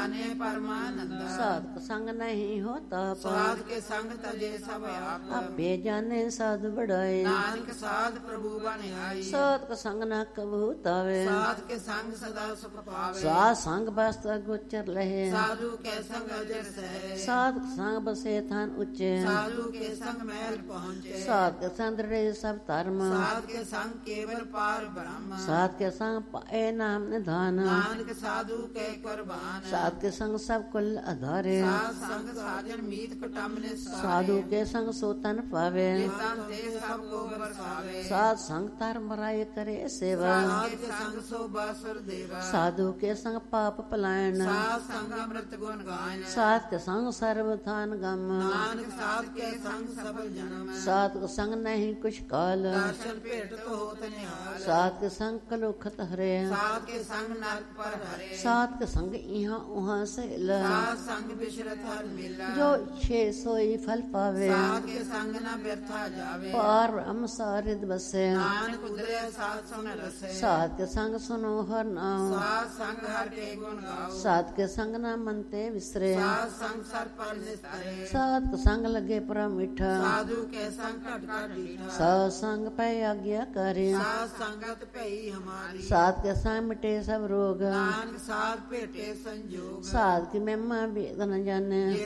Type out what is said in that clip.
जाने परमानंदा। साधक संग नहीं होता साध के संग तजे सब आप। आपे जाने साधु बढ़ाए नानक साध प्रभु बन आई। साधक संग न कबू तावे साध के संग सदा सुख पावे। साध संग बस्ता गोचर लहे साधु के संग अजर सहे। साधक संग बसे थान उच्चे साधु के संग महल पहुँचे। साधक संग रे सब धर्म साध के संग केवल पार ब्रह्म। साध के संग पाए नाम निधान नानक साधु के कुर्बान। साध के संग सब कुल आधारे साध संग साजन मीत कुटुंब ने साधु के संग सोतन पावे तन ते सबको बरसावे। साध संग तार मराय करे सेवा साध के संग सो बासुर देवा। साधु के संग पाप पलायन साध संग अमृत गुण गायन। साध के संग सर्व थान गम नानक साध के संग सफल जन्म। साध के संग नहीं कुछ काल दर्शन भेट तो होत निहाल। साध के संग कलुखत हरे साध के संग नरक पर हरे। साध के संग यहाँ उहाँ सहेल साध संग बिशरत हर मिला। जो इच्छे सोई फल पावे साध के संग न व्यर्था जावे। पार ब्रह्म सारिद बसे नानक उदरे साध सुन रसे। साध के संग सुनो हर नाम साध संग हर के गुण गाओ। साध के संग न मनते विसरे साध संग सर पर निस्तरे। साध के संग लगे पर मीठा साधु के संग कटका ढीठा। साध संग पे आज्ञा करे साध संगत पई हमारी। साध के संग मिटे सब रोग नानक साध भेटे संजोग। साध की महिमा वेद न जाने